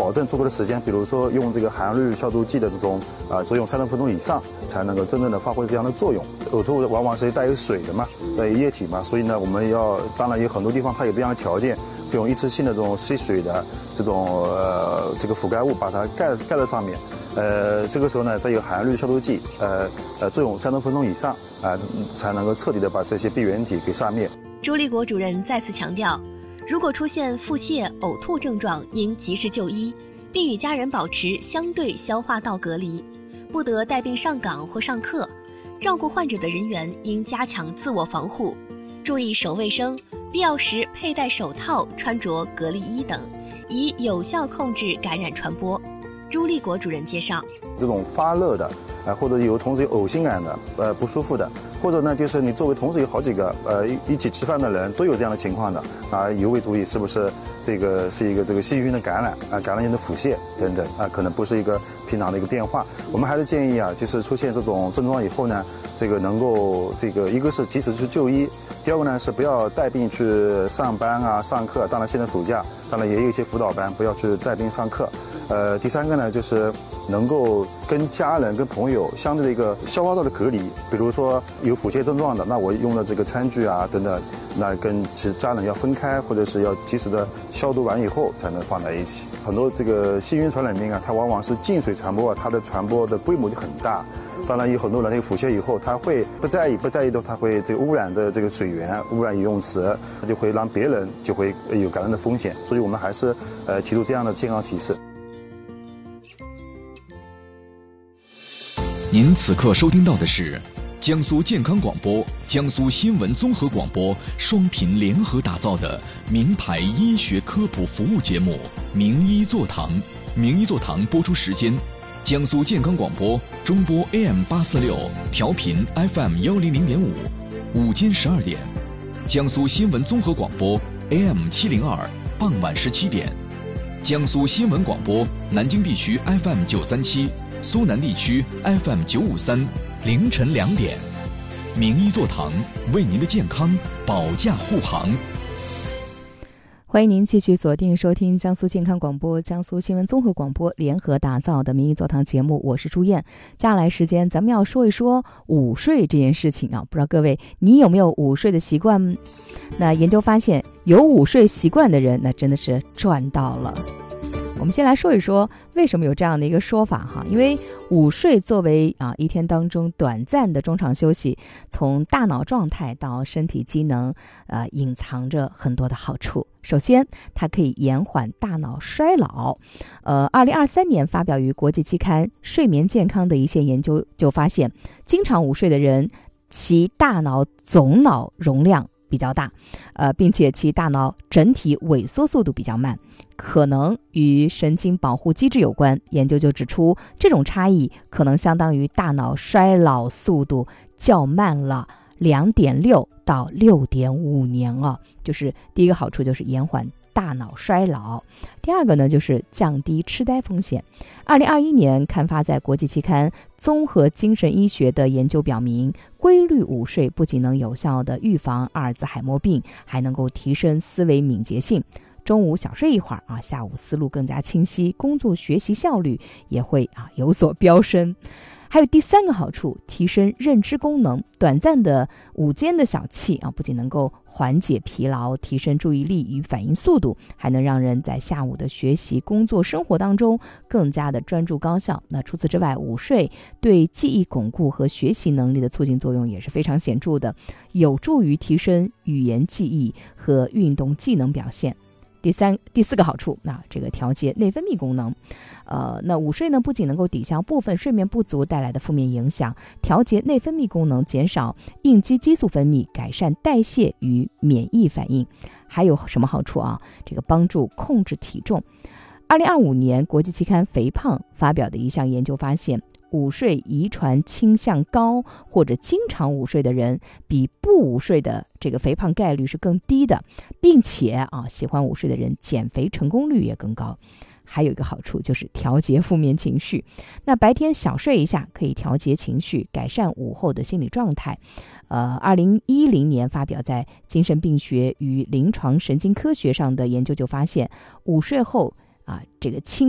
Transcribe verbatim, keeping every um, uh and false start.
保证足够的时间，比如说用这个含氯消毒剂的这种啊、呃，作用三十分钟以上，才能够真正的发挥这样的作用。呕吐往往是带有水的嘛，带有液体嘛，所以呢，我们要当然有很多地方它有这样的条件，比如一次性的这种吸水的这种呃这个覆盖物把它盖盖在上面。呃，这个时候呢，再有含氯消毒剂，呃呃，作用三十分钟以上啊、呃，才能够彻底的把这些病原体给杀灭。 朱立国主任再次强调，如果出现腹泻、呕吐症状，应及时就医，并与家人保持相对消化道隔离，不得带病上岗或上课。照顾患者的人员应加强自我防护，注意手卫生，必要时佩戴手套、穿着隔离衣等，以有效控制感染传播。朱立国主任介绍， 这种发热的，呃，或者有同时有呕心感的，呃，不舒服的，或者呢，就是你周围同时有好几个，呃，一一起吃饭的人都有这样的情况的，啊，尤为注意是不是这个是一个这个细菌的感染啊，感染性的腹泻等等啊，可能不是一个平常的一个变化。我们还是建议啊，就是出现这种症状以后呢，这个能够这个一个是及时去就医，第二个呢是不要带病去上班啊、上课。当然现在暑假，当然也有一些辅导班，不要去带病上课。呃，第三个呢，就是能够跟家人、跟朋友相对的一个消化道的隔离。比如说有腹泻症状的，那我用的这个餐具啊等等，那跟其家人要分开，或者是要及时的消毒完以后才能放在一起。很多这个细菌传染病啊，它往往是进水传播，它的传播的规模就很大。当然有很多人这个腹泻以后，他会不在意，不在意的他会这个污染的这个水源、污染游泳池，他就会让别人就会有感染的风险。所以我们还是呃提出这样的健康提示。 您此刻收听到的是江苏健康广播、江苏新闻综合广播双频联合打造的名牌医学科普服务节目《名医座堂》。名医座堂播出时间：江苏健康广播中波 A M 八四六，调频 F M 幺零零点五，午间十二点；江苏新闻综合广播 A M 七零二，傍晚十七点；江苏新闻广播南京地区 F M 九三七。苏南地区 F M 九五三，凌晨两点，名医座堂为您的健康保驾护航。 欢迎您继续锁定收听江苏健康广播、江苏新闻综合广播联合打造的名医座堂节目，我是朱燕。接下来时间咱们要说一说午睡这件事情啊，不知道各位你有没有午睡的习惯？那研究发现，有午睡习惯的人，那真的是赚到了。我们先来说一说为什么有这样的一个说法哈，因为午睡作为啊一天当中短暂的中场休息，从大脑状态到身体机能，呃，隐藏着很多的好处。首先，它可以延缓大脑衰老。呃，二零二三年发表于国际期刊《睡眠健康》的一项研究就发现，经常午睡的人，其大脑总脑容量比较大，呃，并且其大脑整体萎缩速度比较慢，可能与神经保护机制有关。研究就指出，这种差异可能相当于大脑衰老速度较慢了两点六到六点五年啊。就是第一个好处就是延缓大脑衰老，第二个呢就是降低痴呆风险。二零二一年刊发在国际期刊《综合精神医学》的研究表明，规律午睡不仅能有效地预防阿尔兹海默病，还能够提升思维敏捷性。中午小睡一会儿啊，下午思路更加清晰，工作学习效率也会啊有所飙升。还有第三个好处，提升认知功能。短暂的午间的小憩啊，不仅能够缓解疲劳，提升注意力与反应速度，还能让人在下午的学习、工作、生活当中更加的专注高效。那除此之外，午睡对记忆巩固和学习能力的促进作用也是非常显著的，有助于提升语言记忆和运动技能表现。第三、第四个好处，那这个调节内分泌功能，呃，那午睡呢，不仅能够抵消部分睡眠不足带来的负面影响，调节内分泌功能，减少应激激素分泌，改善代谢与免疫反应。还有什么好处啊？这个帮助控制体重。二零二五年国际期刊《肥胖》发表的一项研究发现，午睡遗传倾向高或者经常午睡的人，比不午睡的这个肥胖概率是更低的，并且啊，喜欢午睡的人减肥成功率也更高。还有一个好处就是调节负面情绪，那白天小睡一下可以调节情绪，改善午后的心理状态。呃，二零一零年发表在《精神病学与临床神经科学》上的研究就发现，午睡后啊，这个轻